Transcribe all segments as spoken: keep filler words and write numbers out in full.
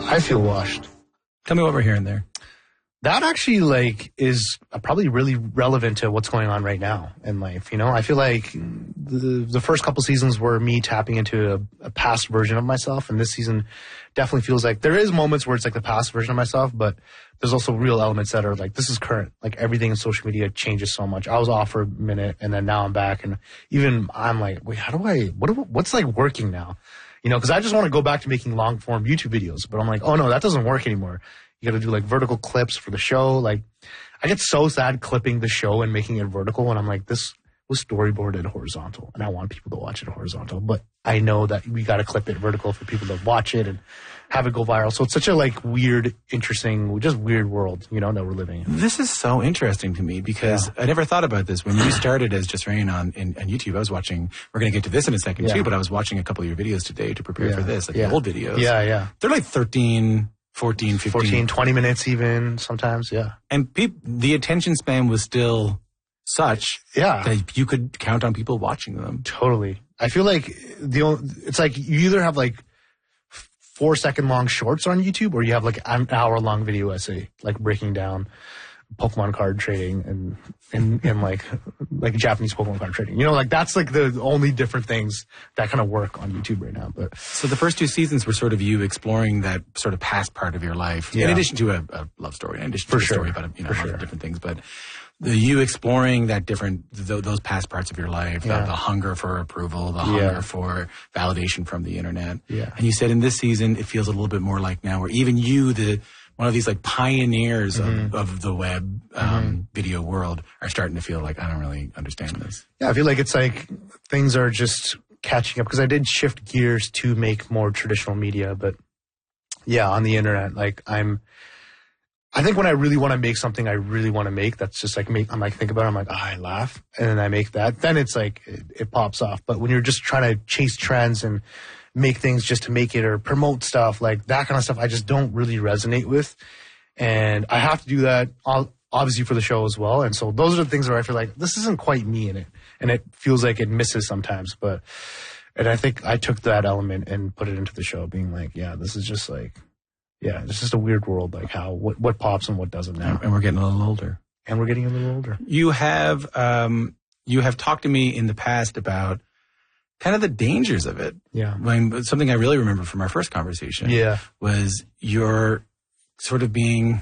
I feel washed. Tell me what we're hearing there. That actually, like, is probably really relevant to what's going on right now in life. You know, I feel like the the first couple seasons were me tapping into a, a past version of myself, and this season definitely feels like there is moments where it's like the past version of myself, but there's also real elements that are like, this is current. Like, everything in social media changes so much. I was off for a minute, and then now I'm back, and even I'm like, wait, how do I? What do, what's like working now? You know, because I just want to go back to making long form YouTube videos, but I'm like, oh no, that doesn't work anymore. You got to do like vertical clips for the show. Like, I get so sad clipping the show and making it vertical, and I'm like, this was storyboarded horizontal, and I want people to watch it horizontal, but I know that we got to clip it vertical for people to watch it and have it go viral. So it's such a like weird, interesting, just weird world, you know, that we're living in. This is so interesting to me because yeah. I never thought about this. When you started as Just Rain on, in, on YouTube, I was watching, we're going to get to this in a second yeah. too, but I was watching a couple of your videos today to prepare yeah. for this, like yeah. the old videos. Yeah, yeah. They're like thirteen, fourteen, fifteen. fourteen, twenty minutes even sometimes, yeah. And pe- the attention span was still such yeah. that you could count on people watching them. Totally. I feel like the only, it's like you either have like four second long shorts on YouTube, or you have like an hour long video essay, like breaking down Pokemon card trading and, and, and like, like Japanese Pokemon card trading. You know, like that's like the only different things that kind of work on YouTube right now. But so the first two seasons were sort of you exploring that sort of past part of your life, yeah. in addition to a, a love story, in addition For to a sure. story about, you know, For a lot sure. of different things, but the, you exploring that different, th- those past parts of your life, yeah. the, the hunger for approval, the yeah. hunger for validation from the internet. Yeah. And you said in this season, it feels a little bit more like now where even you, the, one of these like pioneers mm-hmm. of, of the web um, mm-hmm. video world are starting to feel like, I don't really understand this. Yeah, I feel like it's like things are just catching up, because I did shift gears to make more traditional media, but yeah, on the internet, like I'm, I think when I really want to make something I really want to make, that's just like, make, I'm like, think about it, I'm like, oh, I laugh, and then I make that, then it's like, it, it pops off. But when you're just trying to chase trends and make things just to make it or promote stuff, like that kind of stuff, I just don't really resonate with. And I have to do that obviously for the show as well. And so those are the things where I feel like this isn't quite me in it. And it feels like it misses sometimes. But, and I think I took that element and put it into the show, being like, yeah, this is just like, yeah, it's just a weird world, like how, what, what pops and what doesn't now. And we're getting a little older. And we're getting a little older. You have, um, you have talked to me in the past about kind of the dangers of it. Yeah. I mean, something I really remember from our first conversation yeah. was your sort of being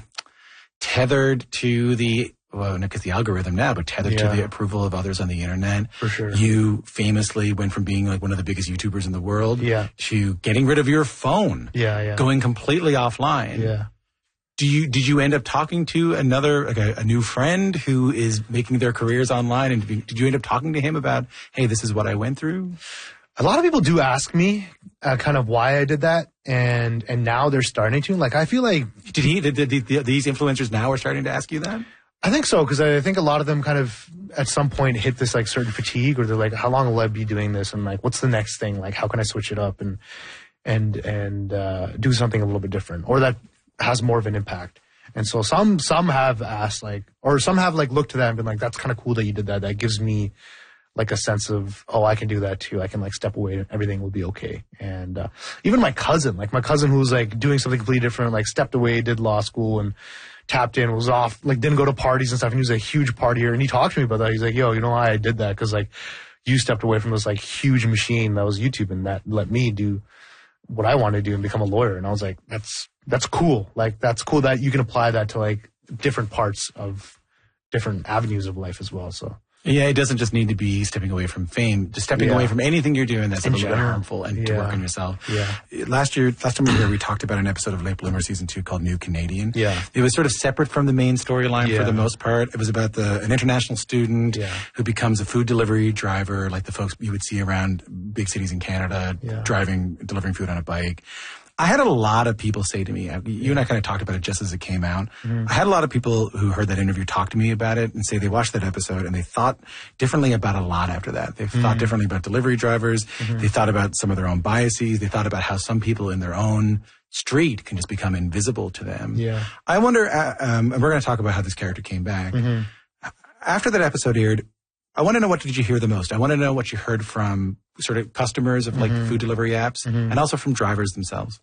tethered to the, well, not because the algorithm now, but tethered yeah. to the approval of others on the internet. For sure. You famously went from being like one of the biggest YouTubers in the world yeah. to getting rid of your phone. Yeah, yeah. Going completely offline. Yeah. Do you, did you end up talking to another, like a, a new friend who is making their careers online? And did you end up talking to him about, hey, this is what I went through? A lot of people do ask me uh, kind of why I did that. And, and now they're starting to. Like, I feel like. Did he, did, did, did these influencers now are starting to ask you that? I think so, because I think a lot of them kind of at some point hit this like certain fatigue, or they're like, how long will I be doing this? And like, what's the next thing? Like, how can I switch it up and, and, and, uh, do something a little bit different, or that has more of an impact. And so some, some have asked like, or some have like looked to that and been like, that's kind of cool that you did that. That gives me like a sense of, oh, I can do that too. I can like step away and everything will be okay. And, uh, even my cousin, like my cousin who was like doing something completely different, like stepped away, did law school and tapped in, was off, like didn't go to parties and stuff. And he was a huge partier. And he talked to me about that. He's like, yo, you know why I did that? Cause like you stepped away from this like huge machine that was YouTube, and that let me do what I wanted to do and become a lawyer. And I was like, that's, that's cool. Like, that's cool that you can apply that to like different parts of different avenues of life as well. So. Yeah, it doesn't just need to be stepping away from fame. Just stepping yeah. away from anything you're doing that's In a little general. bit harmful, and yeah. to work on yourself. Yeah. Last year, last time we were here, we talked about an episode of Late Bloomer season two called New Canadian. Yeah. It was sort of separate from the main storyline yeah. for the most part. It was about the an international student yeah. who becomes a food delivery driver, like the folks you would see around big cities in Canada, yeah. driving, delivering food on a bike. I had a lot of people say to me, you and I kind of talked about it just as it came out. Mm-hmm. I had a lot of people who heard that interview talk to me about it and say they watched that episode and they thought differently about a lot after that. They mm-hmm. thought differently about delivery drivers. Mm-hmm. They thought about some of their own biases. They thought about how some people in their own street can just become invisible to them. Yeah. I wonder, uh, um, and we're going to talk about how this character came back. Mm-hmm. After that episode aired, I want to know, what did you hear the most? I want to know what you heard from sort of customers of like mm-hmm. food delivery apps mm-hmm. and also from drivers themselves.